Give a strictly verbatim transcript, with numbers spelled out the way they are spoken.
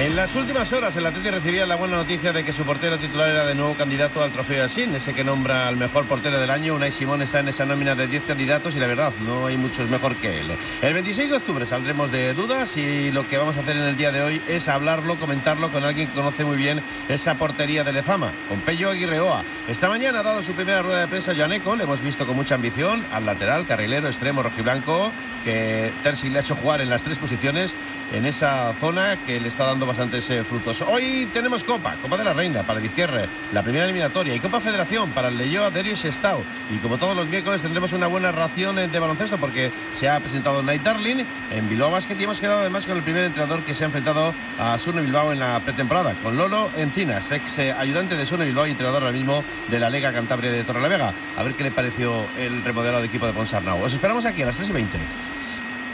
En las últimas horas el Atleti recibía la buena noticia de que su portero titular era de nuevo candidato al trofeo Yassine, ese que nombra al mejor portero del año. Unai Simón está en esa nómina de diez candidatos y la verdad, no hay muchos mejor que él. El veintiséis de octubre saldremos de dudas y lo que vamos a hacer en el día de hoy es hablarlo, comentarlo con alguien que conoce muy bien esa portería de Lezama, con Pello Aguirreoa. Esta mañana ha dado su primera rueda de prensa Joan Eko, le hemos visto con mucha ambición al lateral, carrilero, extremo, rojiblanco, que Terzi le ha hecho jugar en las tres posiciones en esa zona que le está dando bastantes eh, frutos. Hoy tenemos Copa, Copa de la Reina para el Izquierre, la primera eliminatoria, y Copa Federación para el Leyoa, Derio y Sestao. Y como todos los miércoles tendremos una buena ración de baloncesto porque se ha presentado Night Darling en Bilbao Basket y hemos quedado además con el primer entrenador que se ha enfrentado a Surne Bilbao en la pretemporada, con Lolo Encinas, ex eh, ayudante de Surne Bilbao y entrenador ahora mismo de la Lega Cantabria de Torrelavega. A ver qué le pareció el remodelado de equipo de Ponsarnau. Os esperamos aquí a las tres y veinte.